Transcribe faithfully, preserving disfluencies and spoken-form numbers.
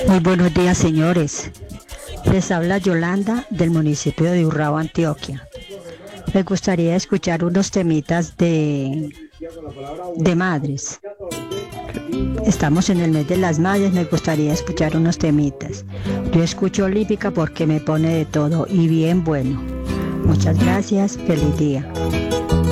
Muy buenos días, señores. Les habla Yolanda del municipio de Urrao, Antioquia. Me gustaría escuchar unos temitas de, de madres. Estamos en el mes de las madres, me gustaría escuchar unos temitas. Yo escucho Olímpica porque me pone de todo y bien bueno. Muchas gracias, feliz día.